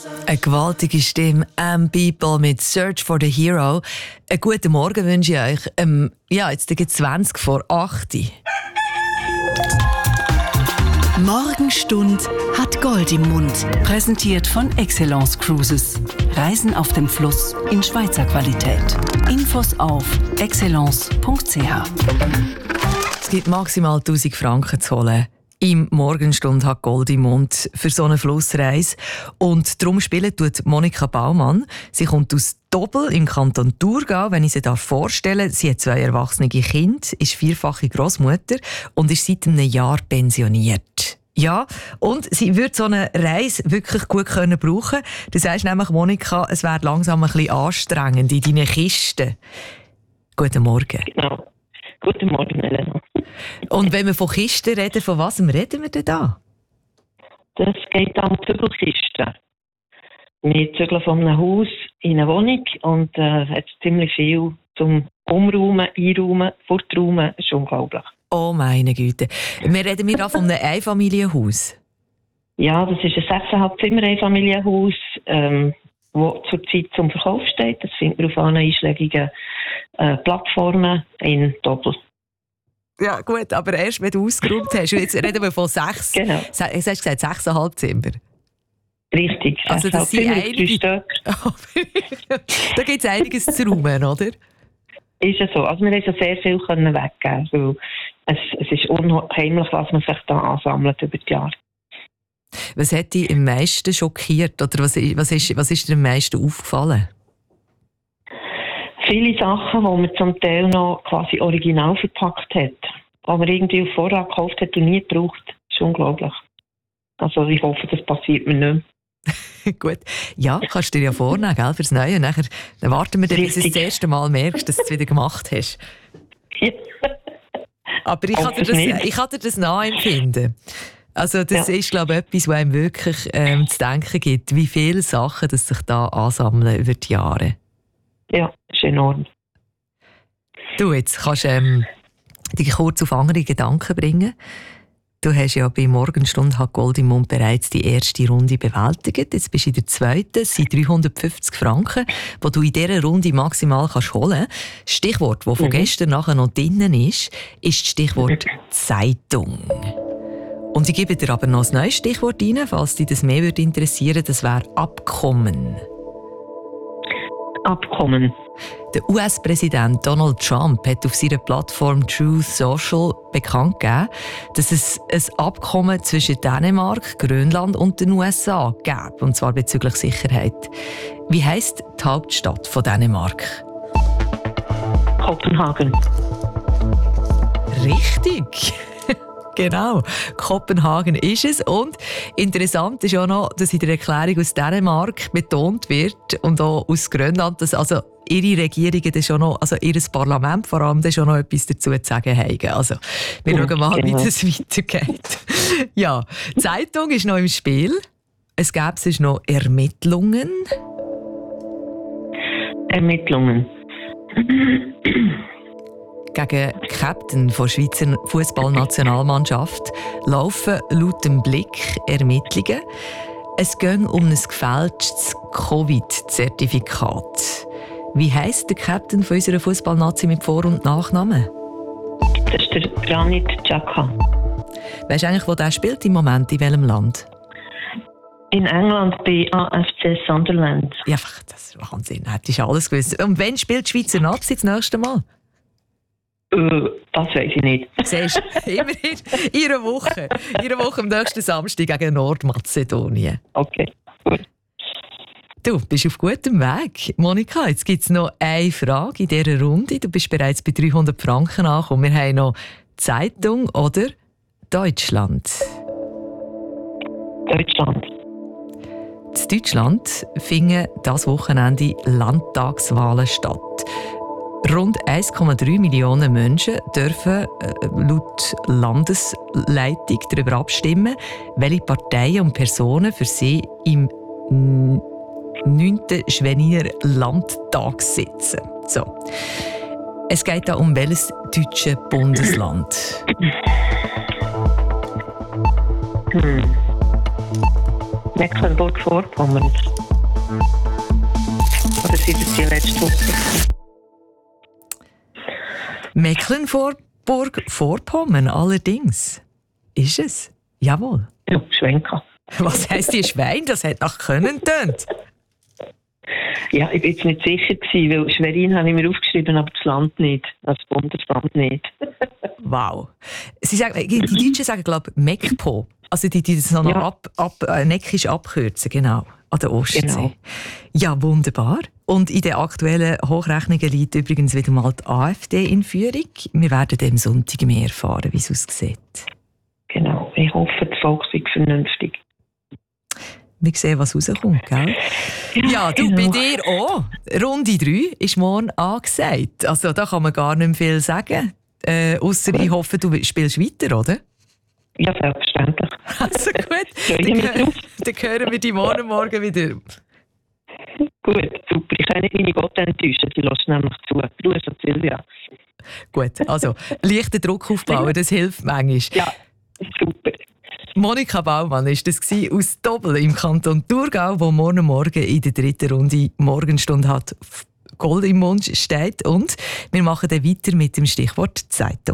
Eine gewaltige Stimme, People mit «Search for the Hero». Einen guten Morgen wünsche ich euch. Jetzt geht es 20 vor 8 Uhr. Morgenstund hat Gold im Mund. Präsentiert von Excellence Cruises. Reisen auf dem Fluss in Schweizer Qualität. Infos auf excellence.ch. Es gibt maximal 1000 Franken zu holen. Im Morgenstund hat Gold im Mund für so eine Flussreise. Und darum spielt tut Monika Baumann. Sie kommt aus Dobel im Kanton Thurgau, wenn ich sie vorstellen darf. Sie hat 2 erwachsene Kinder, ist 4-fache Grossmutter und ist seit einem Jahr pensioniert. Ja, und sie würde so eine Reise wirklich gut brauchen können. Du sagst nämlich, Monika, es wäre langsam ein bisschen anstrengend in deinen Kisten. Guten Morgen. Genau. Guten Morgen, Elena. Und wenn wir von Kisten reden, von was reden wir denn da? Das geht um Zügelkisten. Wir zügeln von einem Haus in eine Wohnung und hat ziemlich viel zum Umräumen, Einräumen, Forträumen. Das ist unglaublich. Oh meine Güte. Wir reden hier von einem Einfamilienhaus. Ja, das ist ein 6,5 Zimmer Einfamilienhaus, das zurzeit zum Verkauf steht. Das findet man auf allen einschlägigen Plattformen in Doppel. Ja gut, aber erst wenn du ausgeräumt hast. Und jetzt reden wir von 6. Genau. Jetzt hast du gesagt 6,5 Zimmer. Richtig. Also das sind einige. Da gibt es einiges zu räumen, oder? Ist ja so. Also wir haben sehr viel weggeben, weil es ist unheimlich, was man sich da ansammelt über die Jahre. Was hat dich am meisten schockiert oder was ist dir am meisten aufgefallen? Viele Sachen, die man zum Teil noch quasi original verpackt hat, die man irgendwie auf Vorrat gekauft hat und nie gebraucht. Das ist unglaublich. Also ich hoffe, das passiert mir nicht mehr. Gut. Ja, kannst du dir ja vornehmen, gell, fürs Neue. Nachher dann warten wir, bis du das erste Mal merkst, dass du es wieder gemacht hast. Ja. Aber ich kann dir das nachempfinden. Also das ist, glaube ich, etwas, was einem wirklich zu denken gibt, wie viele Sachen das sich da ansammeln über die Jahre. Ja, ist enorm. Du, jetzt kannst du dich kurz auf andere Gedanken bringen. Du hast ja bei Morgenstund hat Gold im Mund bereits die erste Runde bewältigt. Jetzt bist du in der zweiten. Es sind 350 Franken, die du in dieser Runde maximal holen kannst. Stichwort, das von gestern nachher noch drinnen ist das Stichwort Zeitung. Und ich gebe dir aber noch ein neues Stichwort rein, falls dich das mehr interessieren würde. Das wäre Abkommen. Abkommen. Der US-Präsident Donald Trump hat auf seiner Plattform Truth Social bekannt gegeben, dass es ein Abkommen zwischen Dänemark, Grönland und den USA gibt, und zwar bezüglich Sicherheit. Wie heisst die Hauptstadt von Dänemark? Kopenhagen. Richtig! Genau, Kopenhagen ist es. Und interessant ist auch noch, dass in der Erklärung aus Dänemark betont wird und auch aus Grönland, dass also ihre Regierungen das schon noch, also ihr Parlament vor allem, das schon noch etwas dazu zu sagen haben. Also, wir schauen mal, wie das weitergeht. Ja, die Zeitung ist noch im Spiel. Es gäbe sonst noch Ermittlungen. Ermittlungen. Gegen Captain der Schweizer Fußballnationalmannschaft laufen laut dem Blick Ermittlungen. Es geht um ein gefälschtes Covid-Zertifikat. Wie heisst der Captain von unserer Fußballnazi mit Vor- und Nachnamen? Das ist der Granit Xhaka. Weißt du eigentlich, wo der spielt im Moment, in welchem Land? In England bei AFC Sunderland. Ja, das ist Wahnsinn, hättest du alles gewusst. Und wann spielt die Schweizer Nazi das nächste Mal? Das weiss ich nicht. Siehst du, immerhin in einer Woche. In einer Woche am nächsten Samstag gegen Nordmazedonien. Okay, gut. Du bist auf gutem Weg. Monika, jetzt gibt es noch eine Frage in dieser Runde. Du bist bereits bei 300 Franken angekommen. Wir haben noch Zeitung oder Deutschland? Deutschland. In Deutschland finden dieses Wochenende Landtagswahlen statt. Rund 1,3 Millionen Menschen dürfen laut Landesleitung darüber abstimmen, welche Parteien und Personen für sie im 9. Schweininer Landtag sitzen. So. Es geht da um welches deutsche Bundesland? Mecklenburg-Vorpommern. Oder sind das die letzte Woche? Mecklenburg-Vorpommern allerdings. Ist es? Jawohl. Ja, Schwenka. Was heisst die Schwein? Das hat nach Können tönt. Ja, ich bin jetzt nicht sicher gewesen, weil Schwerin habe ich mir aufgeschrieben, aber das Land nicht. Das Bundesland nicht. Wow. Sie sagen, die Deutschen sagen, glaube ich, Mekpo. Also die das noch neckisch abkürzen, genau. An der Ostsee. Genau. Ja, wunderbar. Und in den aktuellen Hochrechnungen liegt übrigens wieder mal die AfD in Führung. Wir werden am Sonntag mehr erfahren, wie es aussieht. Genau. Ich hoffe, das Volk sei vernünftig. Wir sehen, was rauskommt, gell? Ja, du, genau. Bei dir auch. Runde 3 ist morgen angesagt. Also da kann man gar nicht mehr viel sagen. Ausser ich hoffe, du spielst weiter, oder? Ja, selbstverständlich. Also gut, dann hören wir dich morgen wieder. Gut, super. Ich kann nicht meine Gott enttäuschen, sie lässt nämlich zu. Grüß an Silvia. Gut, also leichter Druck aufbauen, das hilft manchmal. Ja, super. Monika Baumann war das aus Dobbel im Kanton Thurgau, wo morgen in der 3. Runde Morgenstunde hat Gold im Mund steht. Und wir machen dann weiter mit dem Stichwort Zeitung.